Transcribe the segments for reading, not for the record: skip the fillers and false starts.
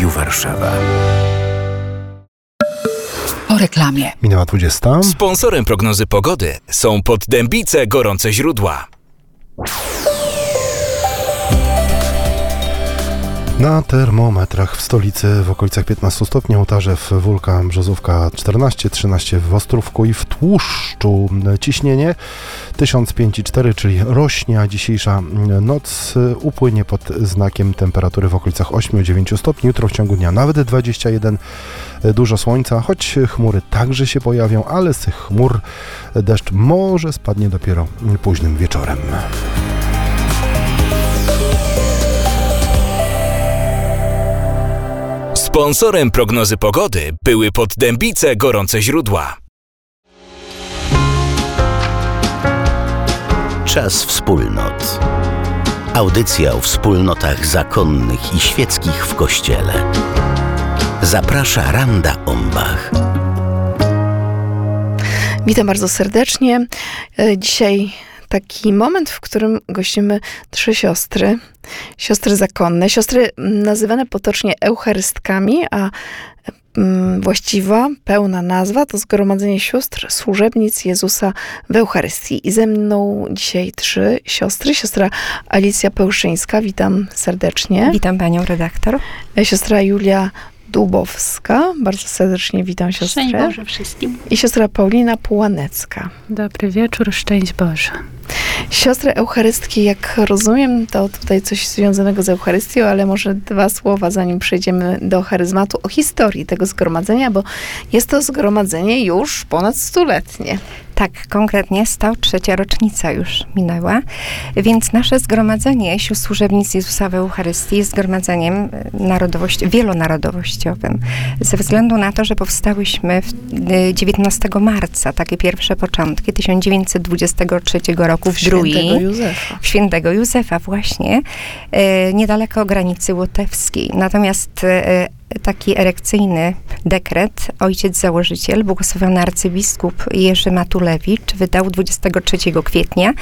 Warszawa. Po reklamie. Minęła 20. Sponsorem prognozy pogody są Poddębice Gorące Źródła. Na termometrach w stolicy w okolicach 15 stopni, Ołtarzew, Wólka, Brzozówka 14, 13 w Ostrówku i w Tłuszczu. Ciśnienie 1005,4, czyli rośnie, a dzisiejsza noc upłynie pod znakiem temperatury w okolicach 8-9 stopni. Jutro w ciągu dnia nawet 21, dużo słońca, choć chmury także się pojawią, ale z tych chmur deszcz może spadnie dopiero późnym wieczorem. Sponsorem prognozy pogody były Poddębice Gorące Źródła. Czas wspólnot. Audycja o wspólnotach zakonnych i świeckich w Kościele. Zaprasza Randa Ombach. Witam bardzo serdecznie. Dzisiaj taki moment, w którym gościmy 3 siostry. Siostry zakonne. Siostry nazywane potocznie eucharystkami, a właściwa, pełna nazwa to Zgromadzenie Sióstr Służebnic Jezusa w Eucharystii. I ze mną dzisiaj 3 siostry. Siostra Alicja Pełszyńska, witam serdecznie. Witam panią redaktor. Siostra Julia Dubowska, bardzo serdecznie witam siostrę. Szczęść Boże wszystkim. I siostra Paulina Pułanecka. Dobry wieczór, szczęść Boże. Siostry eucharystki, jak rozumiem, to tutaj coś związanego z Eucharystią, ale może 2 słowa, zanim przejdziemy do charyzmatu, o historii tego zgromadzenia, bo jest to zgromadzenie już ponad 100-letnie. Tak, konkretnie 103. rocznica już minęła, więc nasze zgromadzenie Sióstr Służebnic Jezusa w Eucharystii jest zgromadzeniem wielonarodowościowym. Ze względu na to, że powstałyśmy 19 marca, takie pierwsze początki, 1923 roku w Drui. Świętego Józefa właśnie, niedaleko granicy łotewskiej. Natomiast taki erekcyjny dekret ojciec założyciel, błogosławiony arcybiskup Jerzy Matulewicz wydał 23 kwietnia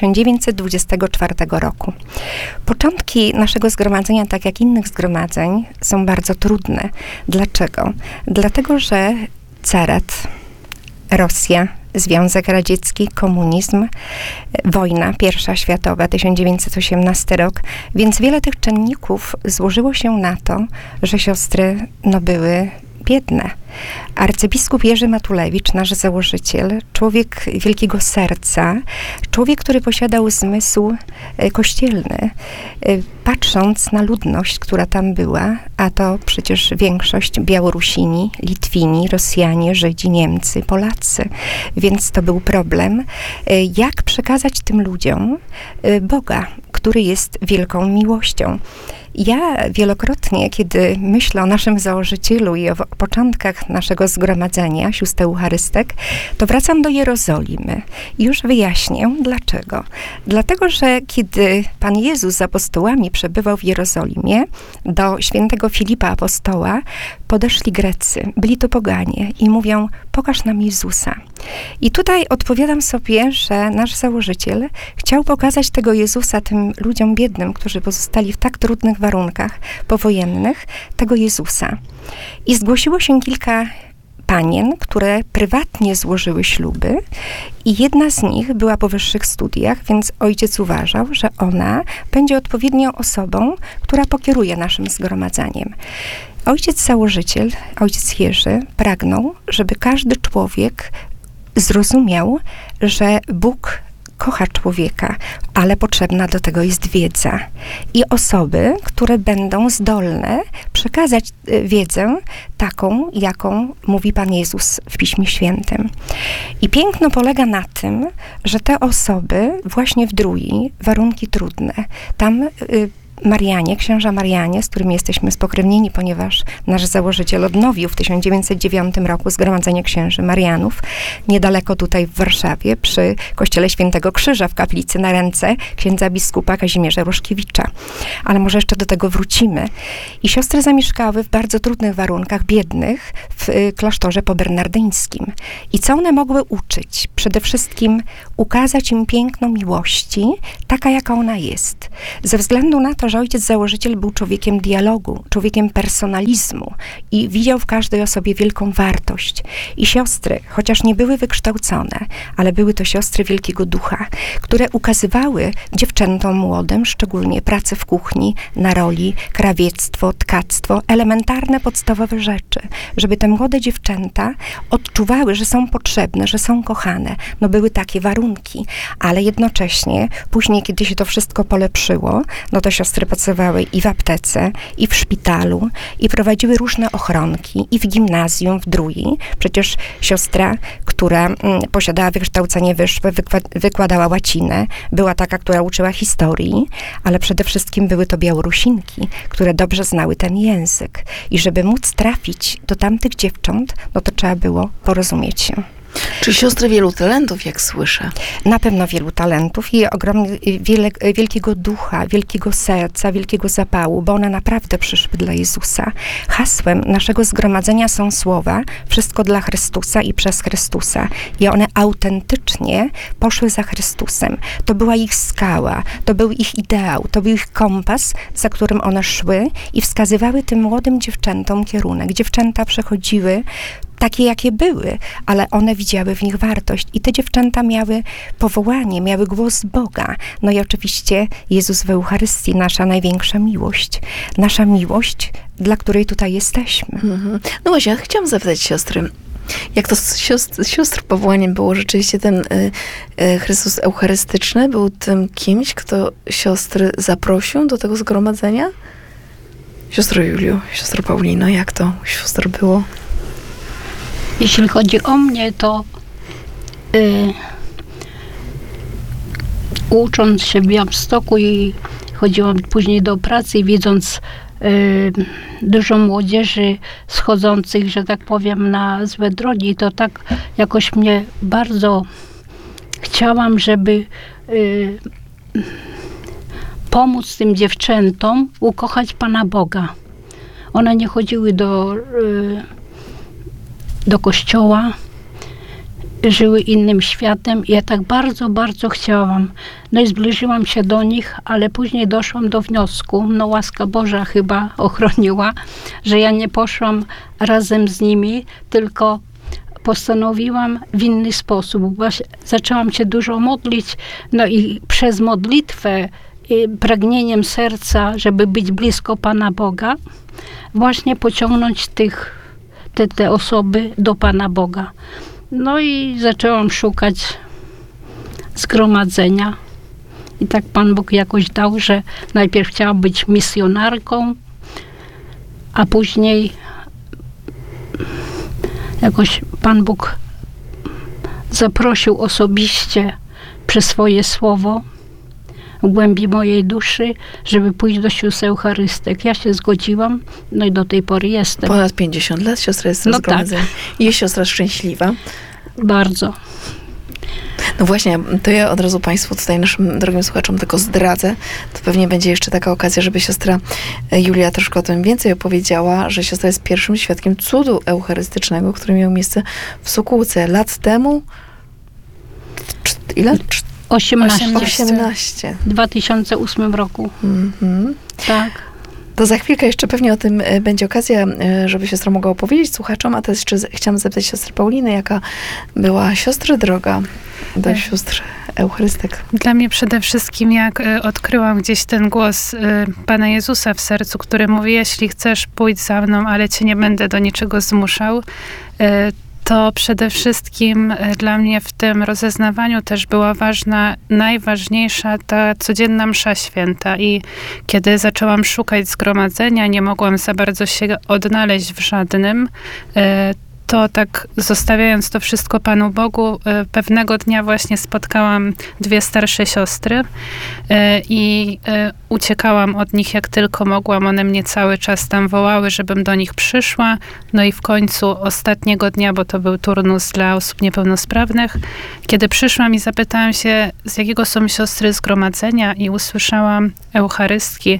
1924 roku. Początki naszego zgromadzenia, tak jak innych zgromadzeń, są bardzo trudne. Dlaczego? Dlatego, że carat, Rosja, Związek Radziecki, komunizm, wojna pierwsza światowa, 1918 rok. Więc wiele tych czynników złożyło się na to, że siostry były biedne. Arcybiskup Jerzy Matulewicz, nasz założyciel, człowiek wielkiego serca, człowiek, który posiadał zmysł kościelny, patrząc na ludność, która tam była, a to przecież większość Białorusini, Litwini, Rosjanie, Żydzi, Niemcy, Polacy. Więc to był problem, jak przekazać tym ludziom Boga, który jest wielką miłością. Ja wielokrotnie, kiedy myślę o naszym założycielu i o początkach naszego zgromadzenia, sióstr eucharystek, to wracam do Jerozolimy. I już wyjaśnię, dlaczego. Dlatego, że kiedy Pan Jezus z apostołami przebywał w Jerozolimie, do świętego Filipa apostoła podeszli Grecy, byli to poganie i mówią, pokaż nam Jezusa. I tutaj odpowiadam sobie, że nasz założyciel chciał pokazać tego Jezusa tym ludziom biednym, którzy pozostali w tak trudnych warunkach powojennych, tego Jezusa. I zgłosiło się kilka panien, które prywatnie złożyły śluby i jedna z nich była po wyższych studiach, więc ojciec uważał, że ona będzie odpowiednią osobą, która pokieruje naszym zgromadzeniem. Ojciec założyciel, ojciec Jerzy, pragnął, żeby każdy człowiek zrozumiał, że Bóg kocha człowieka, ale potrzebna do tego jest wiedza. I osoby, które będą zdolne przekazać wiedzę taką, jaką mówi Pan Jezus w Piśmie Świętym. I piękno polega na tym, że te osoby właśnie w Drui, warunki trudne, tam Marianie, księża Marianie, z którymi jesteśmy spokrewnieni, ponieważ nasz założyciel odnowił w 1909 roku Zgromadzenie Księży Marianów, niedaleko tutaj w Warszawie, przy kościele Świętego Krzyża w kaplicy na ręce księdza biskupa Kazimierza Ruszkiewicza. Ale może jeszcze do tego wrócimy. I siostry zamieszkały w bardzo trudnych warunkach, biednych, w klasztorze pobernardyńskim. I co one mogły uczyć? Przede wszystkim ukazać im piękno miłości, taka jaka ona jest. Ze względu na to, że ojciec założyciel był człowiekiem dialogu, człowiekiem personalizmu i widział w każdej osobie wielką wartość. I siostry, chociaż nie były wykształcone, ale były to siostry Wielkiego Ducha, które ukazywały dziewczętom młodym, szczególnie pracę w kuchni, na roli, krawiectwo, tkactwo, elementarne, podstawowe rzeczy, żeby te młode dziewczęta odczuwały, że są potrzebne, że są kochane. No były takie warunki, ale jednocześnie później, kiedy się to wszystko polepszyło, no to siostry pracowały i w aptece, i w szpitalu, i prowadziły różne ochronki, i w gimnazjum, w Drui. Przecież siostra, która posiadała wykształcenie wyższe, wykładała łacinę, była taka, która uczyła historii, ale przede wszystkim były to Białorusinki, które dobrze znały ten język. I żeby móc trafić do tamtych dziewcząt, no to trzeba było porozumieć się. Czy siostry wielu talentów, jak słyszę? Na pewno wielu talentów i wielkiego ducha, wielkiego serca, wielkiego zapału, bo one naprawdę przyszły dla Jezusa. Hasłem naszego zgromadzenia są słowa: wszystko dla Chrystusa i przez Chrystusa. I one autentycznie poszły za Chrystusem. To była ich skała, to był ich ideał, to był ich kompas, za którym one szły i wskazywały tym młodym dziewczętom kierunek. Dziewczęta przechodziły takie, jakie były, ale one widziały w nich wartość. I te dziewczęta miały powołanie, miały głos Boga. No i oczywiście Jezus w Eucharystii, nasza największa miłość. Nasza miłość, dla której tutaj jesteśmy. No właśnie, ja chciałam zapytać siostry, jak to z sióstr powołaniem było? Rzeczywiście ten Chrystus Eucharystyczny był tym kimś, kto siostry zaprosił do tego zgromadzenia? Siostro Juliu, siostro Paulino, jak to u sióstr było? Jeśli chodzi o mnie, to ucząc się w Białymstoku i chodziłam później do pracy i widząc dużo młodzieży schodzących, że tak powiem, na złe drogi, to tak jakoś mnie bardzo chciałam, żeby pomóc tym dziewczętom ukochać Pana Boga. One nie chodziły do kościoła, żyły innym światem i ja tak bardzo, bardzo chciałam. No i zbliżyłam się do nich, ale później doszłam do wniosku, no łaska Boża chyba ochroniła, że ja nie poszłam razem z nimi, tylko postanowiłam w inny sposób. Właśnie zaczęłam się dużo modlić, no i przez modlitwę i pragnieniem serca, żeby być blisko Pana Boga, właśnie pociągnąć te osoby do Pana Boga. No i zaczęłam szukać zgromadzenia. I tak Pan Bóg jakoś dał, że najpierw chciałam być misjonarką, a później jakoś Pan Bóg zaprosił osobiście przez swoje słowo w głębi mojej duszy, żeby pójść do sióstr Eucharystek. Ja się zgodziłam, no i do tej pory jestem. Ponad 50 lat siostra jest zgromadzenia. Tak. I jest siostra szczęśliwa. Bardzo. No właśnie, to ja od razu Państwu tutaj, naszym drogim słuchaczom, tylko zdradzę. To pewnie będzie jeszcze taka okazja, żeby siostra Julia troszkę o tym więcej opowiedziała, że siostra jest pierwszym świadkiem cudu eucharystycznego, który miał miejsce w Sokółce lat temu. Ile? 18. W 2008 roku. Tak. To za chwilkę jeszcze pewnie o tym będzie okazja, żeby siostra mogła opowiedzieć słuchaczom, a teraz jeszcze chciałam zapytać siostrę Paulinę, jaka była siostry droga do sióstr Eucharystek. Dla mnie przede wszystkim, jak odkryłam gdzieś ten głos Pana Jezusa w sercu, który mówi: jeśli chcesz, pójdź za mną, ale cię nie będę do niczego zmuszał, to przede wszystkim dla mnie w tym rozeznawaniu też była najważniejsza ta codzienna msza święta. I kiedy zaczęłam szukać zgromadzenia, nie mogłam za bardzo się odnaleźć w żadnym, to tak zostawiając to wszystko Panu Bogu, pewnego dnia właśnie spotkałam dwie starsze siostry i uciekałam od nich jak tylko mogłam. One mnie cały czas tam wołały, żebym do nich przyszła. No i w końcu ostatniego dnia, bo to był turnus dla osób niepełnosprawnych, kiedy przyszłam i zapytałam się, z jakiego są siostry zgromadzenia, i usłyszałam Eucharystki,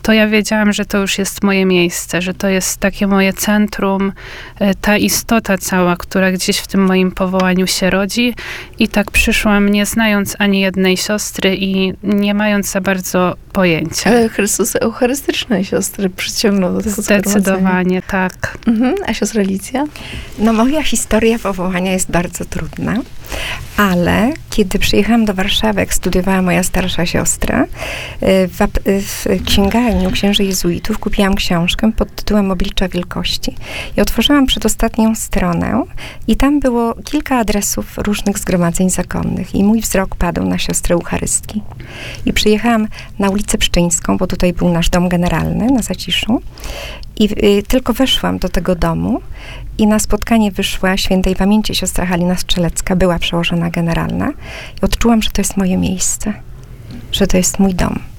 to ja wiedziałam, że to już jest moje miejsce, że to jest takie moje centrum, ta istota cała, która gdzieś w tym moim powołaniu się rodzi. I tak przyszłam, nie znając ani jednej siostry i nie mając za bardzo pojęcia. Ale Chrystus eucharystycznej siostry przyciągnął do tego Zdecydowanie, tak. A siostra Alicja? No moja historia powołania jest bardzo trudna, ale kiedy przyjechałam do Warszawy, jak studiowała moja starsza siostra, w księgarni u księży jezuitów kupiłam książkę pod tytułem Oblicza Wielkości. I otworzyłam przedostatnią stronę i tam było kilka adresów różnych zgromadzeń zakonnych i mój wzrok padł na siostrę Eucharystki. I przyjechałam na ulicę Pszczyńską, bo tutaj był nasz dom generalny na Zaciszu. I tylko weszłam do tego domu i na spotkanie wyszła świętej pamięci siostra Halina Strzelecka, była przełożona generalna i odczułam, że to jest moje miejsce, że to jest mój dom.